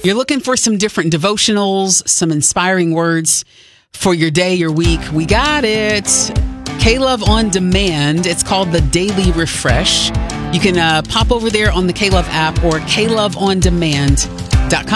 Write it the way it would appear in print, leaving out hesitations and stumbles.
You're looking for some different devotionals, some inspiring words for your day, your week. We got it. K-Love on Demand. It's called the Daily Refresh. You can pop over there on the K-Love app or KLoveOnDemand.com.